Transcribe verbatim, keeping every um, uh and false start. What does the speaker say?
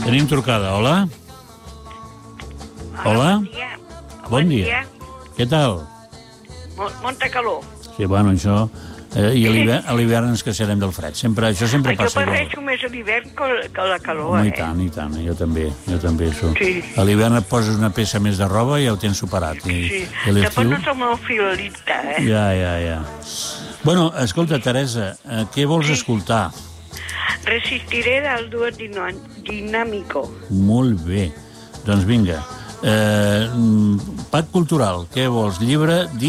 Tenim trucada, hola? Hola? Bon dia. Bon dia. Què tal? Mo- Molta calor. Sí, bueno, això... Eh, I a l'hivern- a l'hivern ens queixarem del fred. Sempre, això sempre Ai, jo passa igual. prefereixo més a l'hivern que, que la calor, Home, eh? i tant, i tant, jo també, jo també això. Sí. A l'hivern et poses una peça més de roba i ja ho tens superat. I, Sí. i a Després l'estiu... no som molt fiorita, eh? Ja, ja, ja. Bueno, escolta, Teresa, eh, què vols escoltar? Resistiré del duo dino- dinàmico. Molt bé. Doncs vinga. Eh, mm, Pack cultural, què vols? Llibre...